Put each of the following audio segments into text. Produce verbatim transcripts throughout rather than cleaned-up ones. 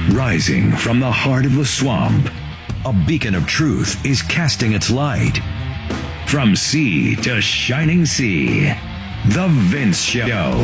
Rising from the heart of the swamp, a beacon of truth is casting its light. From sea to shining sea, The Vince Show.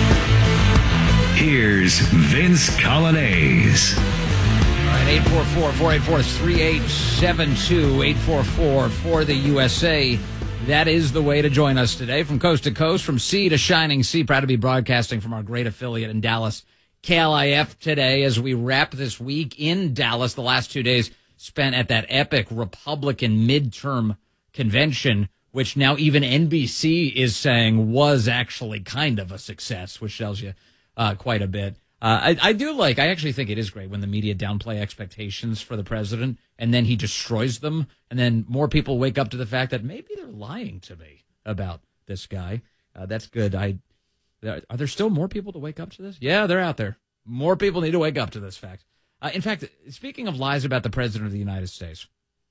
Here's Vince Coglianese. All right, eight four four, four eight four, three eight seven two, eight four four for the U S A. That is the way to join us today. From coast to coast, from sea to shining sea. Proud to be broadcasting from our great affiliate in Dallas, K L I F, today as we wrap this week in Dallas. The last two days spent at that epic Republican midterm convention, which now even N B C is saying was actually kind of a success, which tells you uh, quite a bit. Uh, I, I do like, I actually think it is great when the media downplay expectations for the president and then he destroys them. And then more people wake up to the fact that maybe they're lying to me about this guy. Uh, that's good. I, are there still more people to wake up to this? Yeah, they're out there. More people need to wake up to this fact. Uh, in fact, speaking of lies about the president of the United States,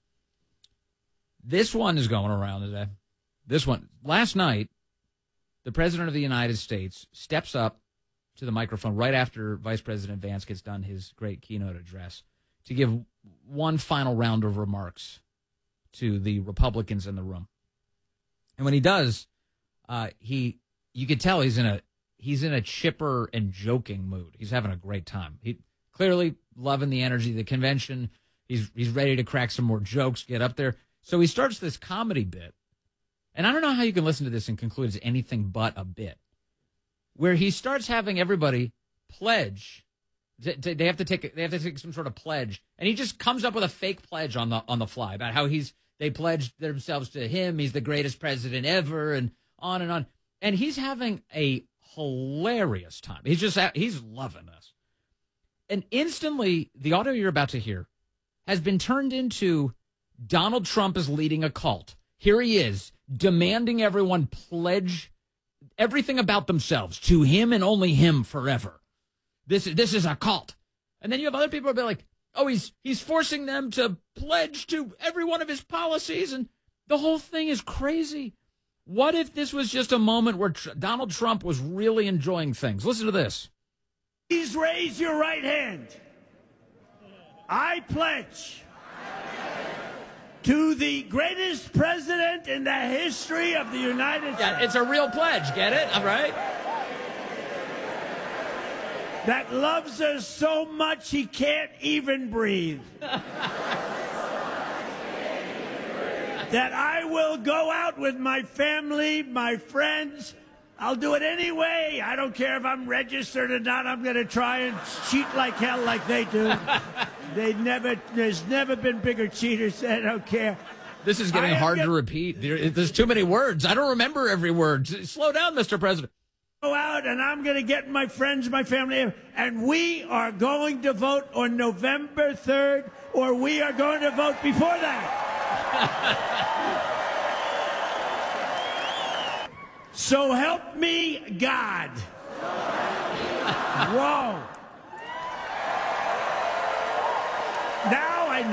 this one is going around today. This one. Last night, the president of the United States steps up to the microphone right after Vice President Vance gets done his great keynote address to give one final round of remarks to the Republicans in the room. And when he does, uh, he you could tell he's in a he's in a chipper and joking mood. He's having a great time. He clearly loving the energy of the convention. He's he's ready to crack some more jokes, get up there. So he starts this comedy bit. And I don't know how you can listen to this and conclude it's anything but a bit, where he starts having everybody pledge. They have to take they have to take some sort of pledge, and he just comes up with a fake pledge on the on the fly about how he's they pledged themselves to him. He's the greatest president ever, and on and on. And he's having a hilarious time. He's just he's loving this. And instantly, the audio you're about to hear has been turned into Donald Trump is leading a cult. Here he is demanding everyone pledge everything about themselves to him and only him forever. This, this is a cult. And then you have other people who are like, oh, he's he's forcing them to pledge to every one of his policies, and the whole thing is crazy. What if this was just a moment where Tr- Donald Trump was really enjoying things? Listen to this. Please raise your right hand. I pledge to the greatest president in the history of the United States. Yeah, it's a real pledge. Get it? All right. That loves us so much he can't even breathe. That I will go out with my family, my friends. I'll do it anyway. I don't care if I'm registered or not. I'm going to try and cheat like hell like they do. They never, there's never been bigger cheaters. I don't care. This is getting hard gonna, to repeat. There, there's too many words. I don't remember every word. Slow down, Mister President. Go out and I'm going to get my friends, my family, and we are going to vote on November third, or we are going to vote before that. So help me God. Whoa. Now I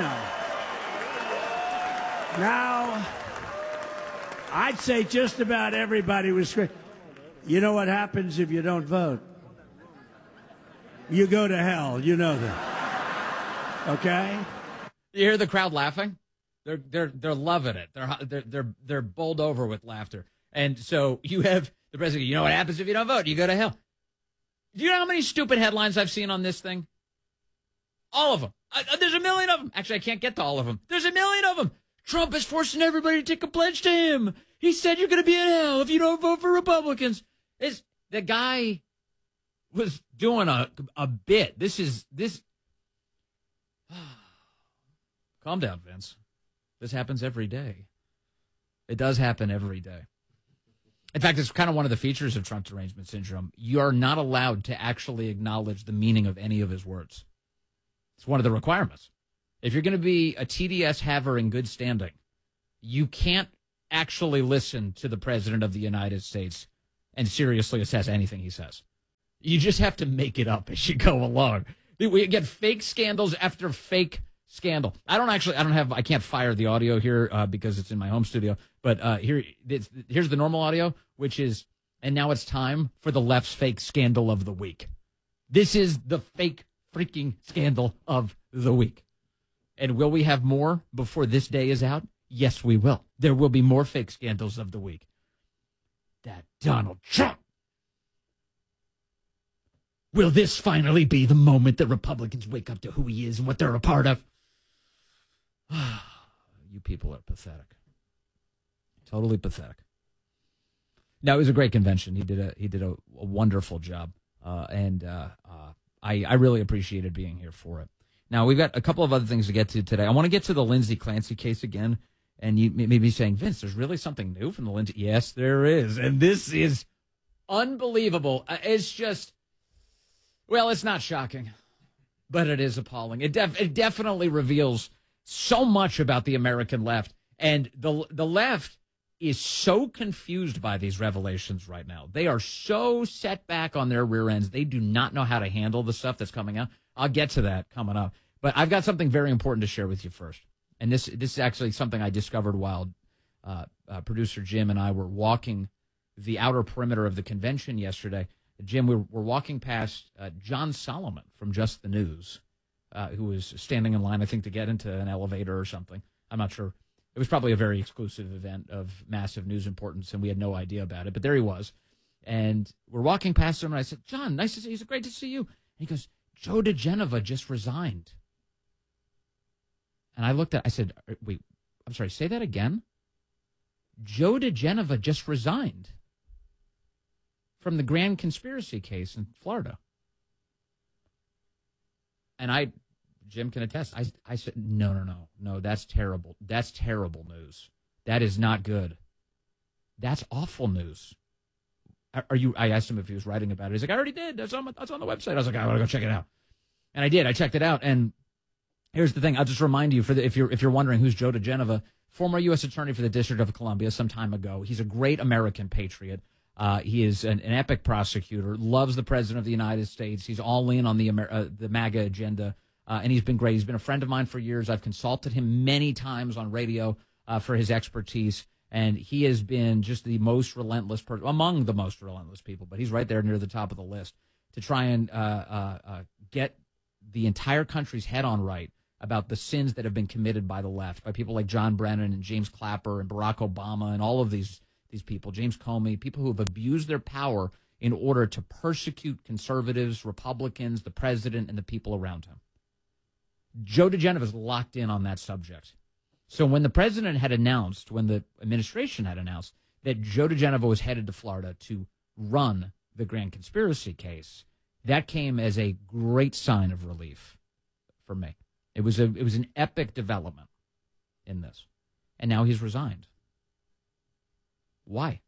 know. Now, I'd say just about everybody was screaming. You know what happens if you don't vote? You go to hell. You know that. Okay? You hear the crowd laughing? They're they're they're loving it. They're they're they're they're bowled over with laughter. And so you have the president. You know what happens if you don't vote? You go to hell. Do you know how many stupid headlines I've seen on this thing? All of them. I, there's a million of them. Actually, I can't get to all of them. There's a million of them. Trump is forcing everybody to take a pledge to him. He said you're going to be in hell if you don't vote for Republicans. It's, the guy was doing a a bit. This is this. Calm down, Vince. This happens every day. It does happen every day. In fact, it's kind of one of the features of Trump derangement syndrome. You are not allowed to actually acknowledge the meaning of any of his words. It's one of the requirements. If you're going to be a T D S haver in good standing, you can't actually listen to the president of the United States and seriously assess anything he says. You just have to make it up as you go along. We get fake scandals after fake scandal. I don't actually, I don't have, I can't fire the audio here uh, because it's in my home studio. But uh, here, it's, here's the normal audio, which is, and now it's time for the left's fake scandal of the week. This is the fake freaking scandal of the week. And will we have more before this day is out? Yes, we will. There will be more fake scandals of the week. That Donald Trump. Will this finally be the moment that Republicans wake up to who he is and what they're a part of? You people are pathetic. Totally pathetic. Now, it was a great convention. He did a he did a, a wonderful job, uh, and uh, uh, I I really appreciated being here for it. Now, we've got a couple of other things to get to today. I want to get to the Lindsay Clancy case again, and you may be saying, Vince, there's really something new from the Lindsay. Yes, there is, and this is unbelievable. Uh, It's just, well, it's not shocking, but it is appalling. It def- it definitely reveals so much about the American left, and the the left is so confused by these revelations right now. They are so set back on their rear ends. They do not know how to handle the stuff that's coming out. I'll get to that coming up. But I've got something very important to share with you first. And this this is actually something I discovered while uh, uh, producer Jim and I were walking the outer perimeter of the convention yesterday. Jim, we were, we're walking past uh, John Solomon from Just the News, uh, who was standing in line, I think, to get into an elevator or something. I'm not sure. It was probably a very exclusive event of massive news importance, and we had no idea about it. But there he was. And we're walking past him, and I said, John, nice to see you. It's great to see you. And he goes, Joe DeGenova just resigned. And I looked at I said, wait, I'm sorry, say that again? Joe DeGenova just resigned from the grand conspiracy case in Florida. And I... Jim can attest. I, I said, no, no, no, no, that's terrible. That's terrible news. That is not good. That's awful news. Are, are you? I asked him if he was writing about it. He's like, I already did. That's on, that's on the website. I was like, I want to go check it out. And I did. I checked it out. And here's the thing. I'll just remind you, for the, if you're if you're wondering who's Joe DeGenova, former U S attorney for the District of Columbia some time ago. He's a great American patriot. Uh, he is an, an epic prosecutor, loves the President of the United States. He's all in on the, Amer- uh, the MAGA agenda. Uh, and he's been great. He's been a friend of mine for years. I've consulted him many times on radio uh, for his expertise, and he has been just the most relentless person, among the most relentless people, but he's right there near the top of the list to try and uh, uh, uh, get the entire country's head on right about the sins that have been committed by the left, by people like John Brennan and James Clapper and Barack Obama and all of these, these people, James Comey, people who have abused their power in order to persecute conservatives, Republicans, the president, and the people around him. Joe DeGenova is locked in on that subject. So when the president had announced, when the administration had announced that Joe DeGenova was headed to Florida to run the grand conspiracy case, that came as a great sign of relief for me. It was a it was an epic development in this. And now he's resigned. Why?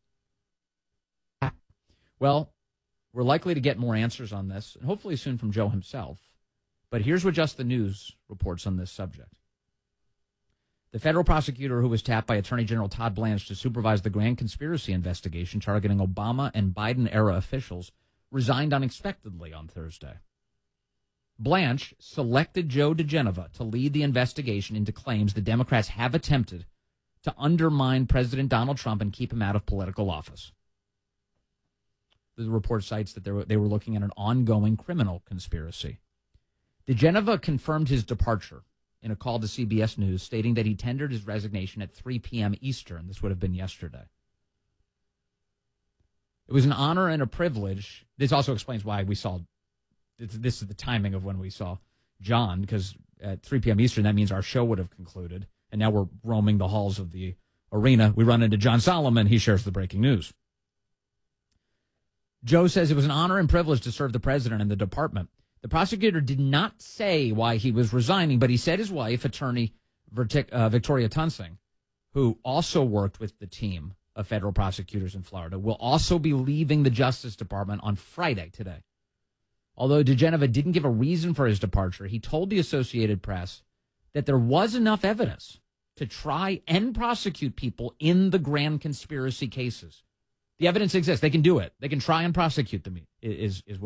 Well, we're likely to get more answers on this, and hopefully soon from Joe himself. But here's what Just the News reports on this subject. The federal prosecutor who was tapped by Attorney General Todd Blanche to supervise the grand conspiracy investigation targeting Obama and Biden-era officials resigned unexpectedly on Thursday. Blanche selected Joe DeGenova to lead the investigation into claims the Democrats have attempted to undermine President Donald Trump and keep him out of political office. The report cites that they were, they were looking at an ongoing criminal conspiracy. DeGenova confirmed his departure in a call to C B S News, stating that he tendered his resignation at three p.m. Eastern. This would have been yesterday. It was an honor and a privilege. This also explains why we saw, this is the timing of when we saw John, because at three p.m. Eastern, that means our show would have concluded, and now we're roaming the halls of the arena. We run into John Solomon. He shares the breaking news. Joe says it was an honor and privilege to serve the president and the department. The prosecutor did not say why he was resigning, but he said his wife, attorney Vertic- uh, Victoria Tunsing, who also worked with the team of federal prosecutors in Florida, will also be leaving the Justice Department on Friday today. Although DeGenova didn't give a reason for his departure, he told the Associated Press that there was enough evidence to try and prosecute people in the grand conspiracy cases. The evidence exists. They can do it. They can try and prosecute them, is, is what